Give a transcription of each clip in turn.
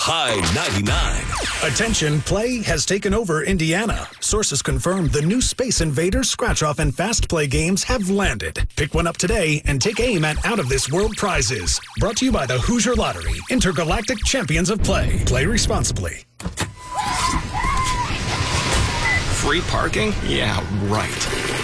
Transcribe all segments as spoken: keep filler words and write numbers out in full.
High ninety-nine. Attention, play has taken over Indiana. Sources confirm the new Space Invaders scratch-off and fast play games have landed. Pick one up today and take aim at out-of-this-world prizes. Brought to you by the Hoosier Lottery, intergalactic champions of play. Play responsibly. Free parking? Yeah, right.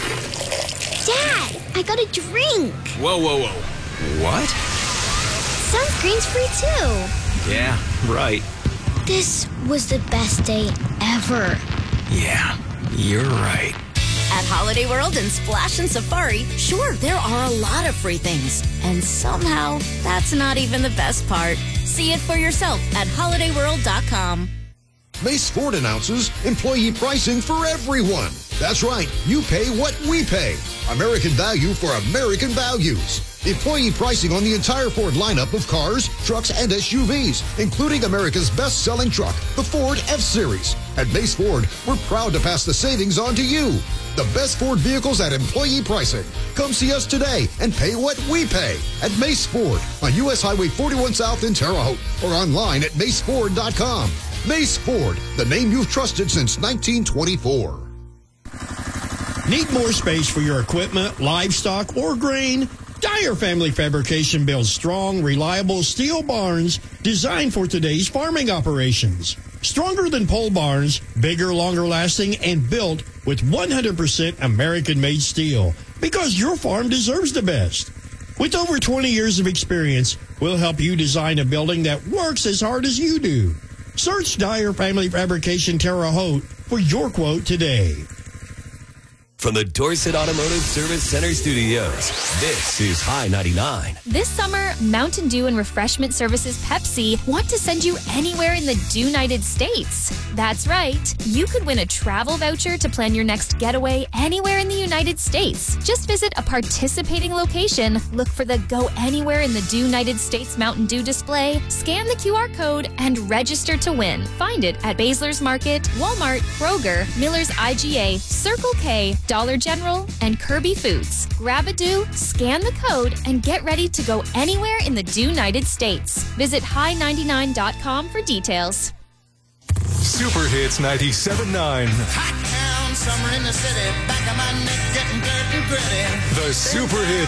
Dad, I got a drink. Whoa, whoa, whoa. What? Sunscreen's free too. Yeah, right. This was the best day ever. Yeah, you're right. At Holiday World and Splash and Safari, sure, there are a lot of free things. And somehow, that's not even the best part. See it for yourself at holiday world dot com. Mace Ford announces employee pricing for everyone. That's right. You pay what we pay. American value for American values. Employee pricing on the entire Ford lineup of cars, trucks, and S U Vs, including America's best-selling truck, the Ford F-Series. At Mace Ford, we're proud to pass the savings on to you. The best Ford vehicles at employee pricing. Come see us today and pay what we pay at Mace Ford on U S Highway forty-one South in Terre Haute or online at mace ford dot com. Mace Ford, the name you've trusted since nineteen twenty-four. Need more space for your equipment, livestock, or grain? Dyer Family Fabrication builds strong, reliable steel barns designed for today's farming operations. Stronger than pole barns, bigger, longer lasting, and built with one hundred percent American-made steel, because your farm deserves the best. With over twenty years of experience, we'll help you design a building that works as hard as you do. Search Dyer Family Fabrication Terre Haute for your quote today. From the Dorset Automotive Service Center Studios, this is High ninety-nine. This summer, Mountain Dew and Refreshment Services Pepsi want to send you anywhere in the Dew-United States. That's right. You could win a travel voucher to plan your next getaway anywhere in the United States. Just visit a participating location, look for the Go Anywhere in the Dew-United States Mountain Dew display, scan the Q R code, and register to win. Find it at Basler's Market, Walmart, Kroger, Miller's I G A, Circle K, Dollar General, and Kirby Foods. Grab a Dew, scan the code, and get ready to go anywhere in the Dew-United States. Visit high ninety-nine dot com for details. Super Hits ninety-seven point nine. Hot town, summer in the city, back of my neck getting dirt and gritty. The Super Hits